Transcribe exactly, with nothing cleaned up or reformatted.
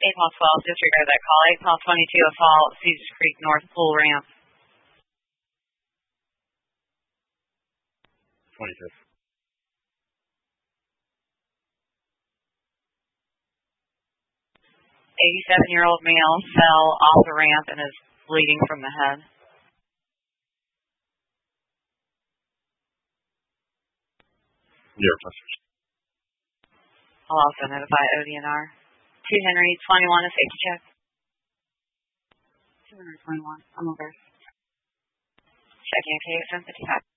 eight mile twelve, disregard that call. eight mile twenty-two, a fall, Caesars Creek North Pool Ramp. twenty-fifth. eighty-seven-year-old male fell off the ramp and is bleeding from the head. Zero clusters. I'll also notify O D N R. two Henry, twenty-one, a safety check. two twenty-one, I'm over. Checking K seven fifty-five.